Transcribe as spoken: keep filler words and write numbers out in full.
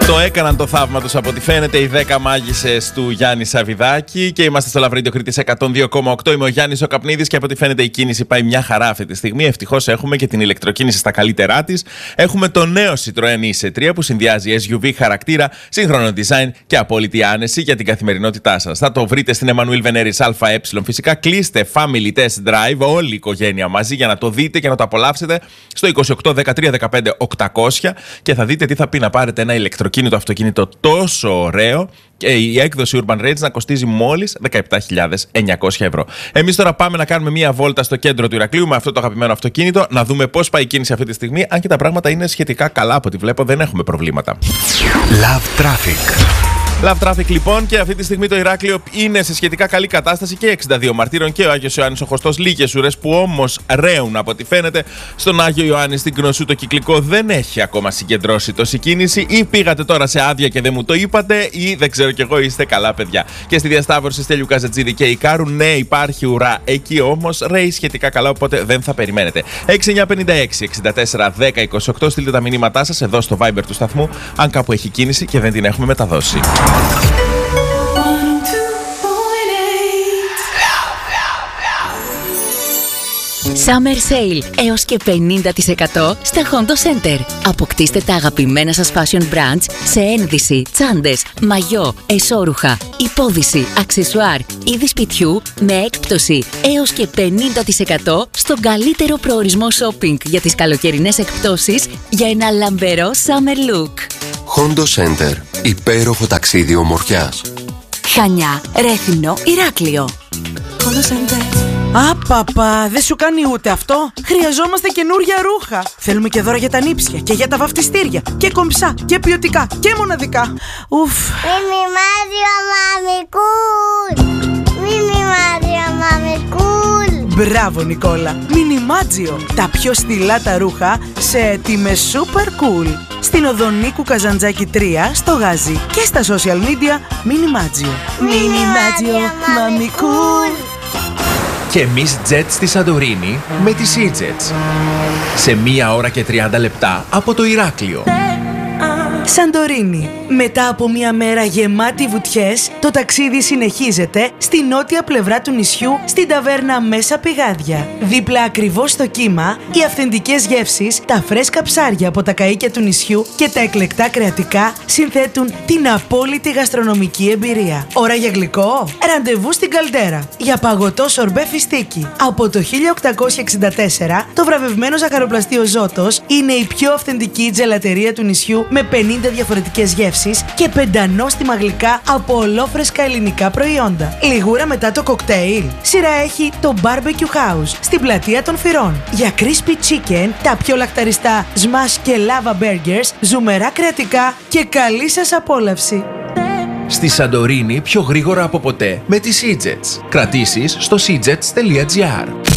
Το έκαναν το θαύμα τους από ό,τι φαίνεται οι δέκα μάγισσες του Γιάννη Σαββιδάκη και είμαστε στο Λαβρίδιο Κρήτης εκατόν δύο κόμμα οκτώ. Είμαι ο Γιάννης ο Καπνίδης και από ό,τι φαίνεται η κίνηση πάει μια χαρά αυτή τη στιγμή. Ευτυχώς έχουμε και την ηλεκτροκίνηση στα καλύτερά της. Έχουμε το νέο Citroën ι σι τρία που συνδυάζει ες γιου βι χαρακτήρα, σύγχρονο design και απόλυτη άνεση για την καθημερινότητά σας. Θα το βρείτε στην Εμμανουήλ Βενέρης ΑΕ. Φυσικά κλείστε Family Test Drive, όλη η οικογένεια μαζί για να το δείτε και να το απολαύσετε στο είκοσι οκτώ δεκατρία δεκαπέντε οκτακόσια και θα δείτε τι θα πει να πάρετε ένα ηλεκτροκίνητο αυτοκίνητο τόσο ωραίο και η έκδοση Urban Range να κοστίζει μόλις δεκαεπτά χιλιάδες εννιακόσια ευρώ. Εμείς τώρα πάμε να κάνουμε μία βόλτα στο κέντρο του Ηρακλείου με αυτό το αγαπημένο αυτοκίνητο, να δούμε πώς πάει η κίνηση αυτή τη στιγμή. Αν και τα πράγματα είναι σχετικά καλά από ό,τι βλέπω, δεν έχουμε προβλήματα. Love Traffic. Love Traffic λοιπόν, και αυτή τη στιγμή το Ηράκλειο είναι σε σχετικά καλή κατάσταση και εξήντα δύο Μαρτύρων και ο Άγιος Ιωάννης ο Χωστός λίγες ουρές που όμως ρέουν από ό,τι φαίνεται. Στον Άγιο Ιωάννη στην Κνωσού το κυκλικό δεν έχει ακόμα συγκεντρώσει τόση κίνηση, ή πήγατε τώρα σε άδεια και δεν μου το είπατε, ή δεν ξέρω κι εγώ, είστε καλά παιδιά. Και στη διασταύρωση Στέλιου Καζατζίδη και Ικάρου, ναι, υπάρχει ουρά, εκεί όμως ρέει σχετικά καλά, οπότε δεν θα περιμένετε. έξι εννιά πέντε έξι εξήντα τέσσερα δέκα είκοσι οκτώ, στείλτε τα μηνύματά σας εδώ στο Viber του σταθμού, αν κάπου έχει κίνηση και δεν την έχουμε μεταδώσει. Summer Sale έως και πενήντα τοις εκατό στα Hondo Center. Αποκτήστε τα αγαπημένα σας fashion brands σε ένδυση, τσάντες, μαγιό, εσώρουχα, υπόδυση, αξεσουάρ, είδη σπιτιού με έκπτωση έως και πενήντα τοις εκατό στον καλύτερο προορισμό shopping για τις καλοκαιρινές εκπτώσεις για ένα λαμπερό summer look. Hondo Center. Υπέροχο ταξίδι ομορφιάς. Χανιά, Ρέθυμνο, Ηράκλειο. Hondo Center. Απαπα, δεν σου κάνει ούτε αυτό. Χρειαζόμαστε καινούρια ρούχα. Θέλουμε και δώρα για τα νύψια και για τα βαφτιστήρια. Και κομψά και ποιοτικά και μοναδικά. Ουφ. Μιμιμάδιο μαμικούλ. Μιμιμάδιο μαμικούλ. Μπράβο Νικόλα. Μινιμάτζιο. Τα πιο στυλά τα ρούχα σε τιμές super cool. Στην οδό Νίκου Καζαντζάκη τρία στο Γάζι και στα social media Μινιμάτζιο. Μιμιμάδιο μαμικούλ. Και εμείς jet στη Σαντορίνη με τη SeaJets. Σε μία ώρα και τριάντα λεπτά από το Ηράκλειο. Σαντορίνη. Μετά από μια μέρα γεμάτη βουτιές, το ταξίδι συνεχίζεται στη νότια πλευρά του νησιού, στην ταβέρνα Μέσα Πηγάδια. Δίπλα ακριβώς στο κύμα, οι αυθεντικές γεύσεις, τα φρέσκα ψάρια από τα καΐκια του νησιού και τα εκλεκτά κρεατικά συνθέτουν την απόλυτη γαστρονομική εμπειρία. Ώρα για γλυκό? Ραντεβού στην Καλτέρα. Για παγωτό σορμπέ φιστίκι. Από το χίλια οκτακόσια εξήντα τέσσερα, το βραβευμένο ζαχαροπλαστείο Ζώτος είναι η πιο αυθεντική τζελατερία του νησιού με πενήντα διαφορετικές γεύσεις και πεντανόστιμα γλυκά από ολόφρεσκα ελληνικά προϊόντα. Λιγούρα μετά το κοκτέιλ. Σειρά έχει το Barbecue House στην πλατεία των Φυρών. Για crispy chicken, τα πιο λαχταριστά smash και lava burgers, ζουμερά κρεατικά και καλή σας απόλαυση. Στη Σαντορίνη πιο γρήγορα από ποτέ με τη SeaJets. Κρατήσεις στο seajets τελεία gr.